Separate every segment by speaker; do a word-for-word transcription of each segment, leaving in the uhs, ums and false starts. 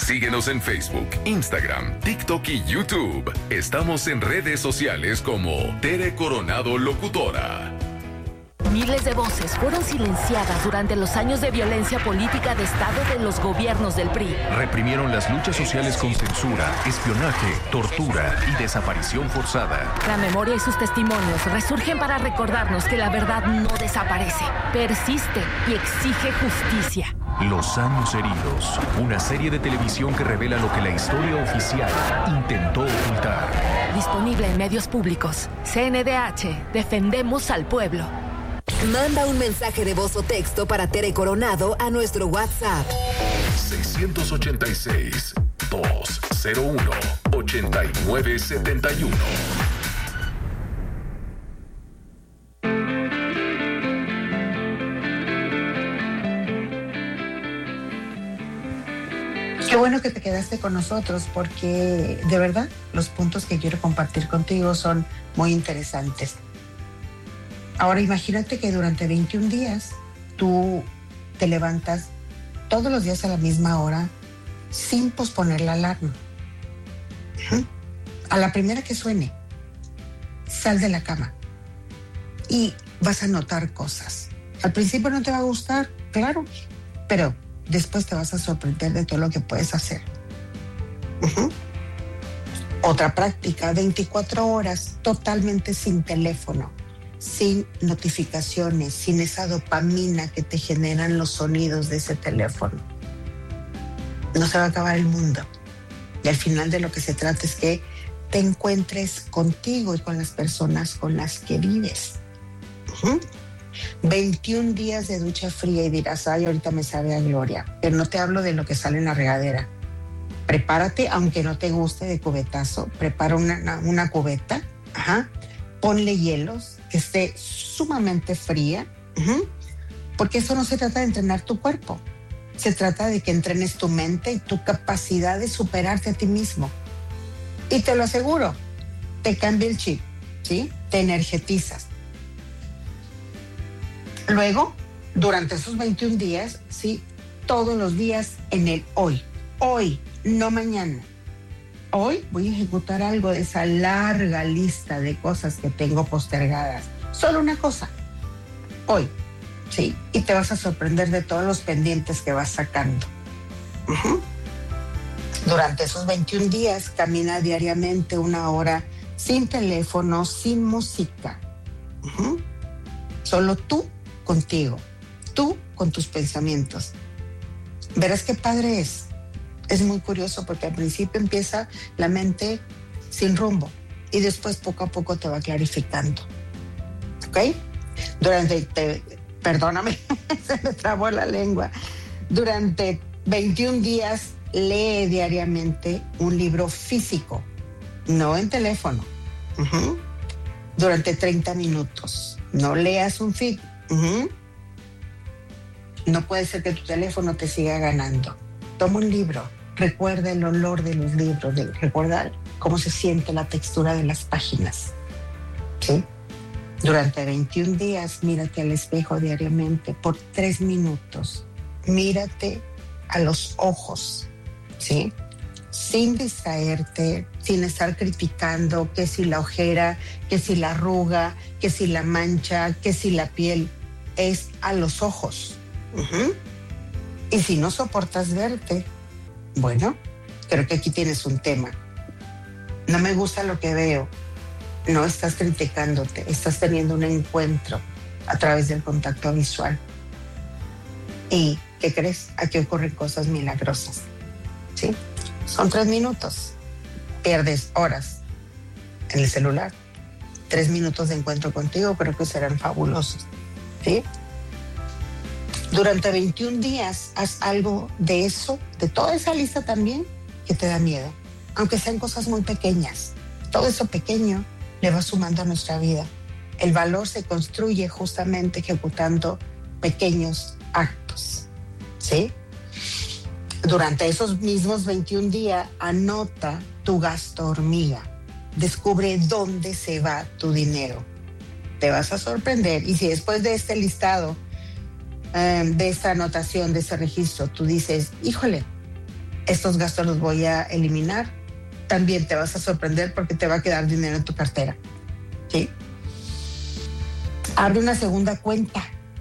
Speaker 1: Síguenos en Facebook, Instagram, TikTok y YouTube. Estamos en redes sociales como Tere Coronado Locutora.
Speaker 2: Miles de voces fueron silenciadas durante los años de violencia política de Estado de los gobiernos del P R I.
Speaker 3: Reprimieron las luchas sociales con censura, espionaje, tortura y desaparición forzada.
Speaker 2: La memoria y sus testimonios resurgen para recordarnos que la verdad no desaparece, persiste y exige justicia.
Speaker 3: Los años heridos, una serie de televisión que revela lo que la historia oficial intentó ocultar.
Speaker 2: Disponible en medios públicos. C N D H, defendemos al pueblo.
Speaker 4: Manda un mensaje de voz o texto para Tere Coronado a nuestro WhatsApp.
Speaker 1: seis ocho seis, dos cero uno, ocho nueve siete uno.
Speaker 5: Qué bueno que te quedaste con nosotros porque de verdad los puntos que quiero compartir contigo son muy interesantes. Ahora imagínate que durante veintiún días tú te levantas todos los días a la misma hora sin posponer la alarma. A la primera que suene, sal de la cama y vas a notar cosas. Al principio no te va a gustar, claro, pero después te vas a sorprender de todo lo que puedes hacer. Uh-huh. Otra práctica, veinticuatro horas totalmente sin teléfono, sin notificaciones, sin esa dopamina que te generan los sonidos de ese teléfono. No se va a acabar el mundo. Y al final de lo que se trata es que te encuentres contigo y con las personas con las que vives. Uh-huh. veintiún días de ducha fría y dirás, ay, ahorita me sabe a gloria. Pero no te hablo de lo que sale en la regadera. Prepárate, aunque no te guste de cubetazo, prepara una, una, una cubeta, ajá, ponle hielos, que esté sumamente fría, uh-huh, porque eso no se trata de entrenar tu cuerpo. Se trata de que entrenes tu mente y tu capacidad de superarte a ti mismo. Y te lo aseguro, te cambia el chip, ¿sí? Te energetizas. Luego, durante esos veintiún días, sí, todos los días en el hoy. Hoy, no mañana. Hoy voy a ejecutar algo de esa larga lista de cosas que tengo postergadas. Solo una cosa. Hoy, sí. Y te vas a sorprender de todos los pendientes que vas sacando. Uh-huh. Durante esos veintiún días, camina diariamente una hora sin teléfono, sin música. Uh-huh. Solo tú contigo, tú con tus pensamientos. Verás qué padre es. Es muy curioso porque al principio empieza la mente sin rumbo y después poco a poco te va clarificando. ¿Ok? Durante, te, perdóname, se me trabó la lengua. Durante veintiún días lee diariamente un libro físico, no en teléfono. Uh-huh. Durante treinta minutos. No leas un feed. Uh-huh. No puede ser que tu teléfono te siga ganando. Toma un libro, recuerda el olor de los libros, de, recuerda cómo se siente la textura de las páginas. ¿Sí? Durante veintiún días, mírate al espejo diariamente por tres minutos. Mírate a los ojos, ¿sí? Sin distraerte, sin estar criticando que si la ojera, que si la arruga, que si la mancha, que si la piel. Es a los ojos. Uh-huh. Y si no soportas verte, bueno, creo que aquí tienes un tema. No me gusta lo que veo. No estás criticándote, estás teniendo un encuentro a través del contacto visual. ¿Y qué crees? Aquí ocurren cosas milagrosas. ¿Sí? Son tres minutos. Pierdes horas en el celular. Tres minutos de encuentro contigo creo que serán fabulosos. ¿Sí? Durante veintiún días haz algo de eso, de toda esa lista también, que te da miedo. Aunque sean cosas muy pequeñas. Todo eso pequeño le va sumando a nuestra vida. El valor se construye justamente ejecutando pequeños actos. ¿Sí? Durante esos mismos veintiún días, anota tu gasto hormiga. Descubre dónde se va tu dinero. Te vas a sorprender. Y si después de este listado, um, de esta anotación, de ese registro, tú dices, híjole, estos gastos los voy a eliminar. También te vas a sorprender porque te va a quedar dinero en tu cartera, ¿sí? Abre una segunda cuenta.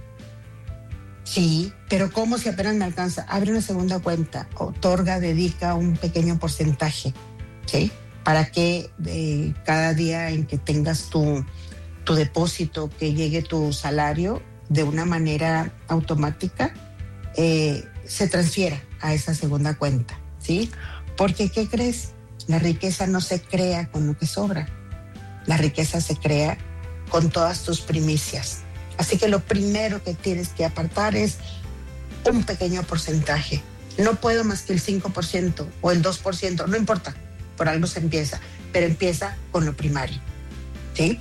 Speaker 5: Sí, pero ¿cómo si apenas me alcanza? Abre una segunda cuenta, otorga, dedica un pequeño porcentaje, ¿sí? Para que eh, cada día en que tengas tu, tu depósito, que llegue tu salario de una manera automática, eh, se transfiera a esa segunda cuenta, ¿sí? Porque, ¿qué crees? La riqueza no se crea con lo que sobra. La riqueza se crea con todas tus primicias. Así que lo primero que tienes que apartar es un pequeño porcentaje. No puedo más que el cinco por ciento o el dos por ciento, no importa, por algo se empieza, pero empieza con lo primario, ¿sí?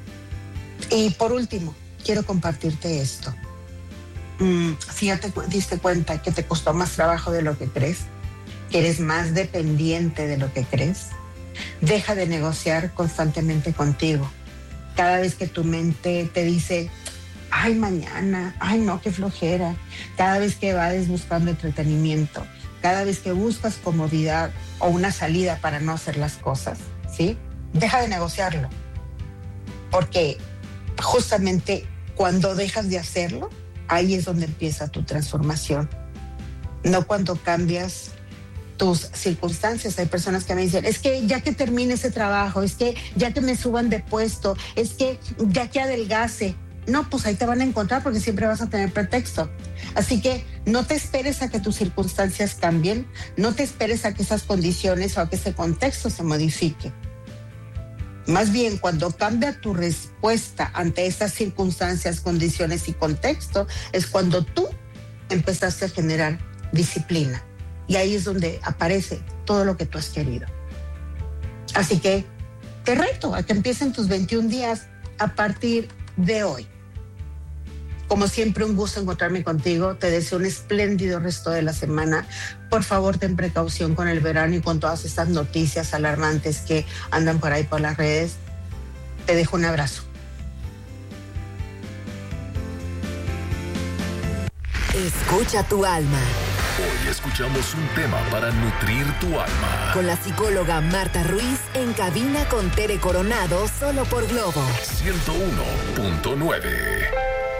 Speaker 5: Y por último, quiero compartirte esto. Mm, si ya te diste cuenta que te costó más trabajo de lo que crees, que eres más dependiente de lo que crees, deja de negociar constantemente contigo. Cada vez que tu mente te dice, ay, mañana, ay, no, qué flojera. Cada vez que vas buscando entretenimiento, cada vez que buscas comodidad o una salida para no hacer las cosas, ¿sí? Deja de negociarlo. Porque justamente cuando dejas de hacerlo, ahí es donde empieza tu transformación. No cuando cambias tus circunstancias. Hay personas que me dicen, es que ya que termine ese trabajo, es que ya que me suban de puesto, es que ya que adelgace. No, pues ahí te van a encontrar porque siempre vas a tener pretexto. Así que no te esperes a que tus circunstancias cambien, no te esperes a que esas condiciones o a que ese contexto se modifique. Más bien, cuando cambia tu respuesta ante esas circunstancias, condiciones y contexto, es cuando tú empezaste a generar disciplina. Y ahí es donde aparece todo lo que tú has querido. Así que te reto a que empiecen tus veintiún días a partir de hoy. Como siempre, un gusto encontrarme contigo. Te deseo un espléndido resto de la semana. Por favor, ten precaución con el verano y con todas estas noticias alarmantes que andan por ahí por las redes. Te dejo un abrazo.
Speaker 4: Escucha tu alma.
Speaker 1: Hoy escuchamos un tema para nutrir tu alma.
Speaker 4: Con la psicóloga Marta Ruiz en cabina con Tere Coronado, solo por Globo
Speaker 1: ciento uno punto nueve.